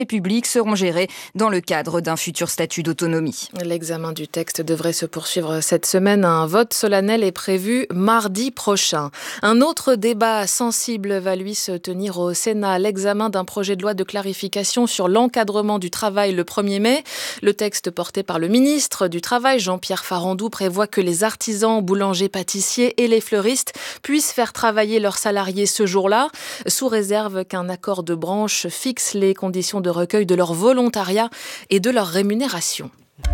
publics seront gérés dans le cadre d'un futur statut d'autonomie. L'examen du texte devrait se poursuivre cette semaine. Un vote solennel est prévu mardi prochain. Un autre débat sensible va lui se tenir au Sénat. L'examen d'un projet de loi de clarification sur l'encadrement du travail le 1er mai. Le texte porté par le ministre du Travail, Jean-Pierre Farandou, prévoit que les artisans, boulangers, pâtissiers et les fleuristes puissent faire travailler leurs salariés ce jour-là, sous réserve qu'un accord de branche fixe les conditions de recueil de leur volontariat et de leur rémunération.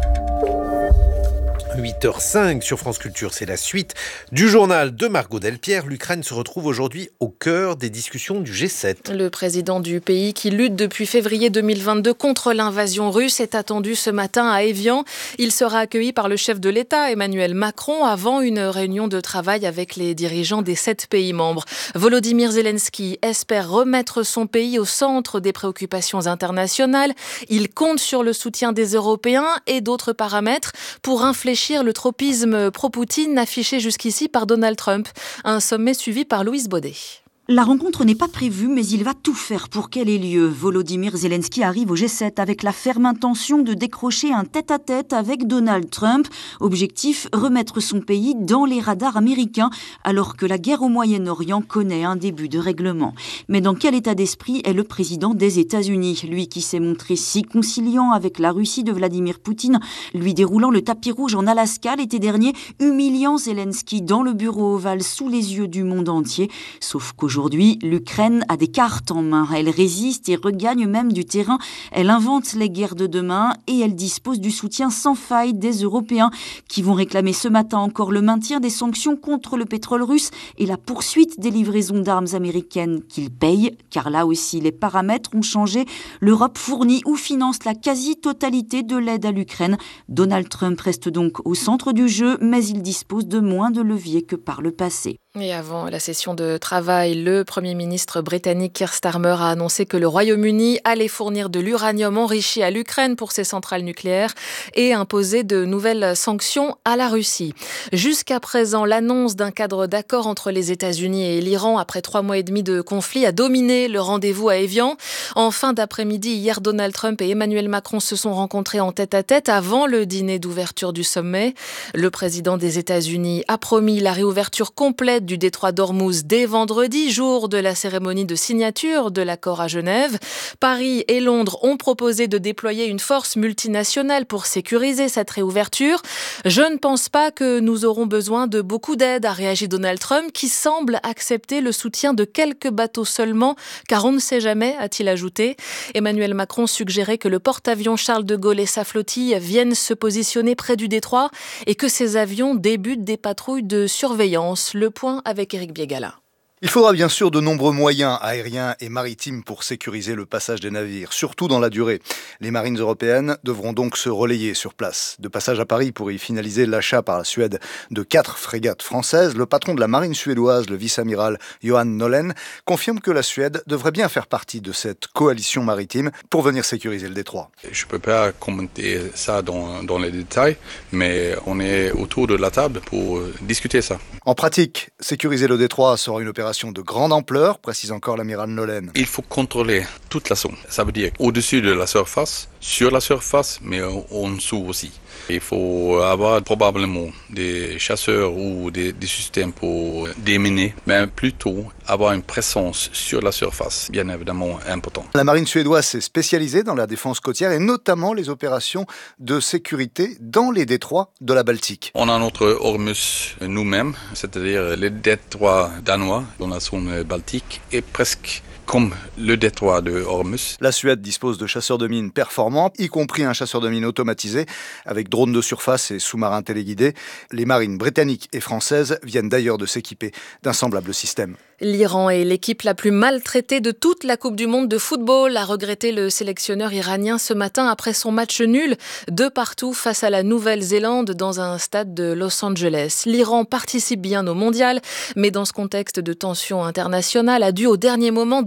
8h05 sur France Culture, c'est la suite du journal de Margot Delpierre. L'Ukraine se retrouve aujourd'hui au cœur des discussions du G7. Le président du pays qui lutte depuis février 2022 contre l'invasion russe est attendu ce matin à Évian. Il sera accueilli par le chef de l'État, Emmanuel Macron, avant une réunion de travail avec les dirigeants des 7 pays membres. Volodymyr Zelensky espère remettre son pays au centre des préoccupations internationales. Il compte sur le soutien des Européens et d'autres paramètres pour infléchir le tropisme pro-Poutine affiché jusqu'ici par Donald Trump. Un sommet suivi par Louise Baudet. La rencontre n'est pas prévue, mais il va tout faire pour qu'elle ait lieu. Volodymyr Zelensky arrive au G7 avec la ferme intention de décrocher un tête-à-tête avec Donald Trump. Objectif, remettre son pays dans les radars américains, alors que la guerre au Moyen-Orient connaît un début de règlement. Mais dans quel état d'esprit est le président des États-Unis, lui qui s'est montré si conciliant avec la Russie de Vladimir Poutine, lui déroulant le tapis rouge en Alaska l'été dernier, humiliant Zelensky dans le bureau ovale sous les yeux du monde entier, sauf qu'aujourd'hui, l'Ukraine a des cartes en main. Elle résiste et regagne même du terrain. Elle invente les guerres de demain et elle dispose du soutien sans faille des Européens qui vont réclamer ce matin encore le maintien des sanctions contre le pétrole russe et la poursuite des livraisons d'armes américaines qu'ils payent, car là aussi les paramètres ont changé. L'Europe fournit ou finance la quasi-totalité de l'aide à l'Ukraine. Donald Trump reste donc au centre du jeu, mais il dispose de moins de leviers que par le passé. Et avant la session de travail, le Premier ministre britannique Keir Starmer a annoncé que le Royaume-Uni allait fournir de l'uranium enrichi à l'Ukraine pour ses centrales nucléaires et imposer de nouvelles sanctions à la Russie. Jusqu'à présent, l'annonce d'un cadre d'accord entre les États-Unis et l'Iran après 3 mois et demi de conflit a dominé le rendez-vous à Évian. En fin d'après-midi, hier, Donald Trump et Emmanuel Macron se sont rencontrés en tête-à-tête avant le dîner d'ouverture du sommet. Le président des États-Unis a promis la réouverture complète du détroit d'Ormuz dès vendredi, jour de la cérémonie de signature de l'accord à Genève. Paris et Londres ont proposé de déployer une force multinationale pour sécuriser cette réouverture. Je ne pense pas que nous aurons besoin de beaucoup d'aide, a réagi Donald Trump, qui semble accepter le soutien de quelques bateaux seulement, car on ne sait jamais, a-t-il ajouté. Emmanuel Macron suggérait que le porte-avions Charles de Gaulle et sa flottille viennent se positionner près du détroit et que ces avions débutent des patrouilles de surveillance. Le point avec Éric Biégala. Il faudra bien sûr de nombreux moyens aériens et maritimes pour sécuriser le passage des navires, surtout dans la durée. Les marines européennes devront donc se relayer sur place. De passage à Paris pour y finaliser l'achat par la Suède de 4 frégates françaises, le patron de la marine suédoise, le vice-amiral Johan Nolén, confirme que la Suède devrait bien faire partie de cette coalition maritime pour venir sécuriser le détroit. Je ne peux pas commenter ça dans les détails, mais on est autour de la table pour discuter ça. En pratique, sécuriser le détroit sera une opération de grande ampleur, précise encore l'amiral Nolén. Il faut contrôler toute la zone. Ça veut dire au-dessus de la surface, sur la surface, mais en dessous aussi. Il faut avoir probablement des chasseurs ou des systèmes pour déminer, mais plutôt avoir une présence sur la surface, bien évidemment important. La marine suédoise s'est spécialisée dans la défense côtière et notamment les opérations de sécurité dans les détroits de la Baltique. On a notre Ormus nous-mêmes, c'est-à-dire les détroits danois dans la zone baltique et presque comme le détroit de Ormuz. La Suède dispose de chasseurs de mines performants, y compris un chasseur de mines automatisé avec drones de surface et sous-marins téléguidés. Les marines britanniques et françaises viennent d'ailleurs de s'équiper d'un semblable système. L'Iran est l'équipe la plus maltraitée de toute la Coupe du Monde de football, a regretté le sélectionneur iranien ce matin après son match nul de partout face à la Nouvelle-Zélande dans un stade de Los Angeles. L'Iran participe bien au mondial, mais dans ce contexte de tension internationale a dû au dernier moment déployer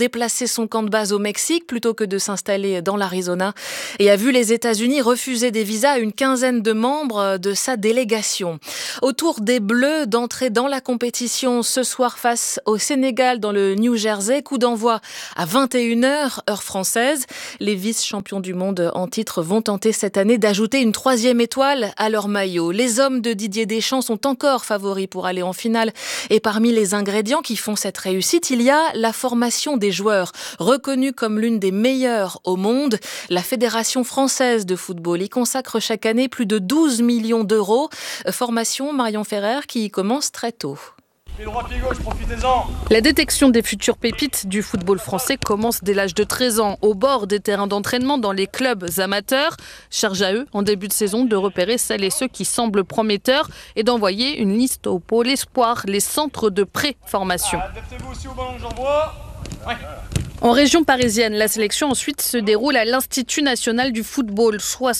déplacer son camp de base au Mexique plutôt que de s'installer dans l'Arizona et a vu les États-Unis refuser des visas à une quinzaine de membres de sa délégation. Autour des Bleus d'entrer dans la compétition ce soir face au Sénégal dans le New Jersey. Coup d'envoi à 21h, heure française. Les vice-champions du monde en titre vont tenter cette année d'ajouter une 3e étoile à leur maillot. Les hommes de Didier Deschamps sont encore favoris pour aller en finale. Et parmi les ingrédients qui font cette réussite, il y a la formation des joueurs, reconnue comme l'une des meilleures au monde. La Fédération française de football y consacre chaque année plus de 12 millions d'euros. Formation, Marion Ferrer, qui commence très tôt. Pied droit, pied gauche, profitez-en. La détection des futures pépites du football français commence dès l'âge de 13 ans, au bord des terrains d'entraînement dans les clubs amateurs. Charge à eux, en début de saison, de repérer celles et ceux qui semblent prometteurs et d'envoyer une liste au pôle espoir, les centres de pré-formation. Adaptez-vous aussi au ballon que j'envoie. Ouais. En région parisienne, la sélection ensuite se déroule à l'Institut national du football.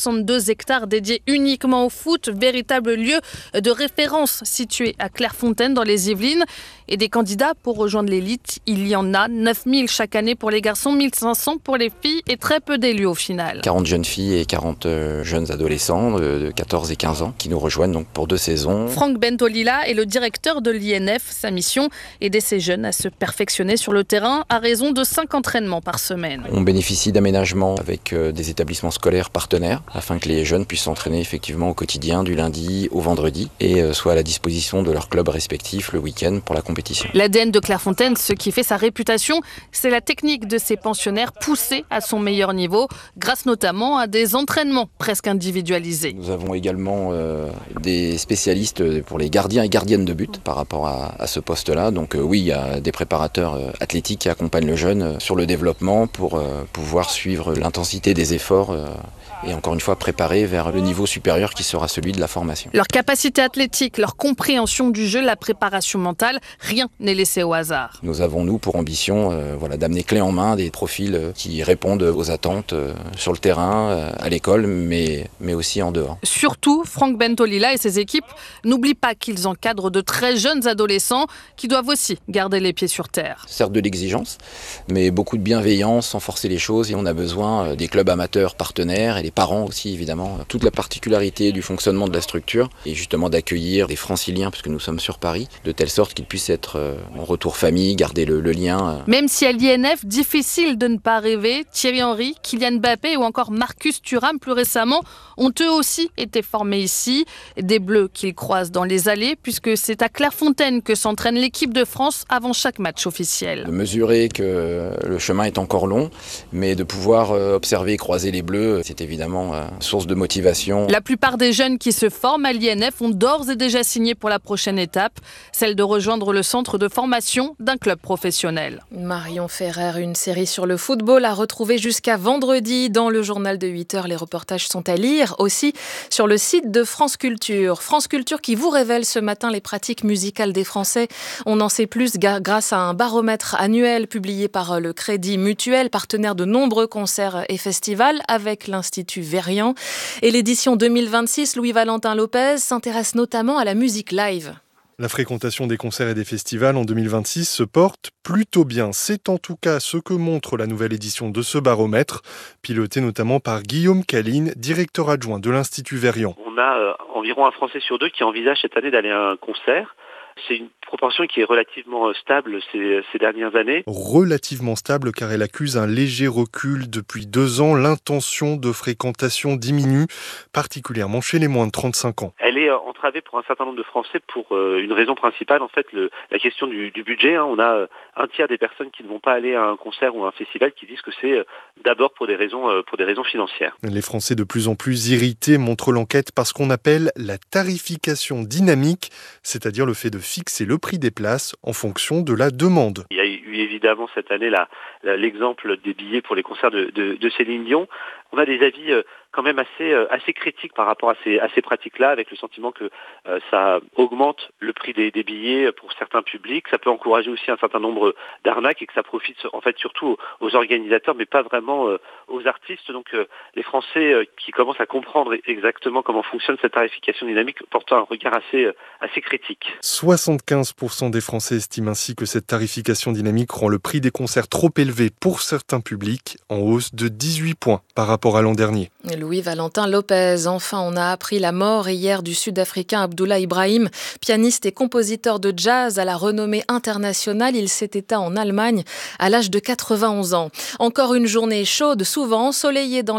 62 hectares dédiés uniquement au foot, véritable lieu de référence situé à Clairefontaine dans les Yvelines. Et des candidats pour rejoindre l'élite, il y en a 9000 chaque année pour les garçons, 1500 pour les filles et très peu d'élus au final. 40 jeunes filles et 40 jeunes adolescents de 14 et 15 ans qui nous rejoignent donc pour 2 saisons. Franck Bentolila est le directeur de l'INF. Sa mission, aider ces jeunes à se perfectionner sur le terrain à raison de 5 entraînements par semaine. On bénéficie d'aménagements avec des établissements scolaires partenaires afin que les jeunes puissent s'entraîner effectivement au quotidien du lundi au vendredi et soient à la disposition de leur club respectif le week-end pour la compétition. L'ADN de Clairefontaine, ce qui fait sa réputation, c'est la technique de ses pensionnaires poussée à son meilleur niveau, grâce notamment à des entraînements presque individualisés. Nous avons également des spécialistes pour les gardiens et gardiennes de but par rapport à ce poste-là. Donc oui, il y a des préparateurs athlétiques qui accompagnent le jeune sur le développement pour pouvoir suivre l'intensité des efforts et encore une fois préparer vers le niveau supérieur qui sera celui de la formation. Leur capacité athlétique, leur compréhension du jeu, la préparation mentale, rien n'est laissé au hasard. Nous avons, nous, pour ambition d'amener clé en main des profils qui répondent aux attentes sur le terrain, à l'école, mais aussi en dehors. Surtout, Franck Bentolila et ses équipes n'oublient pas qu'ils encadrent de très jeunes adolescents qui doivent aussi garder les pieds sur terre. Certes de l'exigence, mais beaucoup de bienveillance sans forcer les choses et on a besoin des clubs amateurs partenaires et des parents aussi évidemment. Toute la particularité du fonctionnement de la structure est justement d'accueillir des franciliens, puisque nous sommes sur Paris, de telle sorte qu'ils puissent être en retour famille, garder le lien. Même si à l'INF, difficile de ne pas rêver, Thierry Henry, Kylian Mbappé ou encore Marcus Thuram plus récemment ont eux aussi été formés ici. Des Bleus qu'ils croisent dans les allées, puisque c'est à Clairefontaine que s'entraîne l'équipe de France avant chaque match officiel. De mesurer que le chemin est encore long, mais de pouvoir observer et croiser les Bleus, c'est évidemment source de motivation. La plupart des jeunes qui se forment à l'INF ont d'ores et déjà signé pour la prochaine étape, celle de rejoindre le centre de formation d'un club professionnel. Marion Ferrer, une série sur le football à retrouver jusqu'à vendredi dans le journal de 8h. Les reportages sont à lire aussi sur le site de France Culture. France Culture qui vous révèle ce matin les pratiques musicales des Français. On en sait plus grâce à un baromètre annuel publié par le Crédit Mutuel, partenaire de nombreux concerts et festivals avec l'Institut Verian. Et l'édition 2026, Louis-Valentin Lopez s'intéresse notamment à la musique live. La fréquentation des concerts et des festivals en 2026 se porte plutôt bien. C'est en tout cas ce que montre la nouvelle édition de ce baromètre, piloté notamment par Guillaume Caline, directeur adjoint de l'Institut Verian. On a environ un Français sur 2 qui envisage cette année d'aller à un concert. C'est une proportion qui est relativement stable ces dernières années. Relativement stable car elle accuse un léger recul depuis 2 ans. L'intention de fréquentation diminue, particulièrement chez les moins de 35 ans. Elle est entravée pour un certain nombre de Français pour une raison principale, en fait, la question du budget. On a un tiers des personnes qui ne vont pas aller à un concert ou à un festival qui disent que c'est d'abord pour des raisons financières. Les Français de plus en plus irrités montrent l'enquête par ce qu'on appelle la tarification dynamique, c'est-à-dire le fait de fixer le prix des places en fonction de la demande. Il y a eu évidemment cette année l'exemple des billets pour les concerts de Céline Dion. on a des avis quand même assez critiques par rapport à ces pratiques-là, avec le sentiment que ça augmente le prix des billets pour certains publics, ça peut encourager aussi un certain nombre d'arnaques et que ça profite en fait surtout aux organisateurs, mais pas vraiment aux artistes. Donc les Français qui commencent à comprendre exactement comment fonctionne cette tarification dynamique portent un regard assez critique. 75% des Français estiment ainsi que cette tarification dynamique rend le prix des concerts trop élevé pour certains publics, en hausse de 18 points par rapport à l'an dernier. Louis-Valentin Lopez, enfin on a appris la mort hier du Sud-Africain Abdullah Ibrahim, pianiste et compositeur de jazz à la renommée internationale. Il s'est éteint en Allemagne à l'âge de 91 ans. Encore une journée chaude, souvent ensoleillée dans